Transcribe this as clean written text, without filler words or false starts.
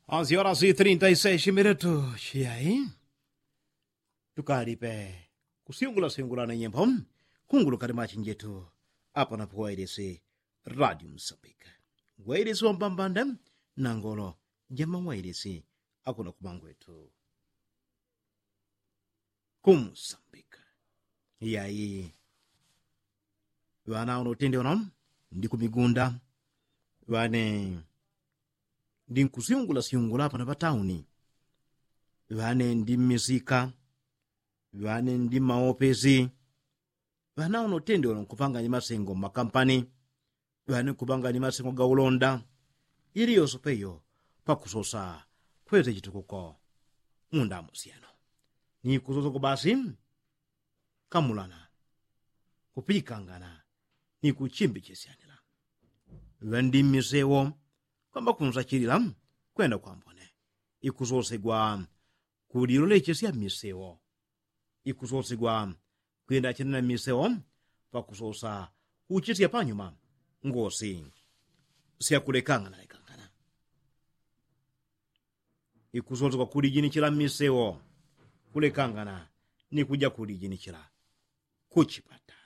11h36. E aí? Tukalipe kusingula na nyimbo kungulu kalimati njetu apa na puwairisi Radio Msambika wairisi wa mbambanda nangolo jama wairisi akuna kumangwetu kumsambika. E aí? Wana unotende ono ndi kumigunda wane ndi nkusiyungula apa na patauni wane ndi mizika wane ndi maopezi wana unotende ono kupanga ni masengo makampani wane kupanga ni masengo gaulonda iliyonso peyo pakusosa kweze chitukuko munda musiyano ni kusosa kubasi kamulana kupikangana ni kuchimbi chisiyanira wandi misewo kwamba kunzachirira kwenda kwambone ikuzosegwa kuliro lechesiya misewo ikuzosegwa kwenda chenena misewo pakusosa uchisiya panyuma ngosi siyakulekangana ikuzosegwa kulijinichira misewo kulekangana ni kuja kulijinichira kuchipata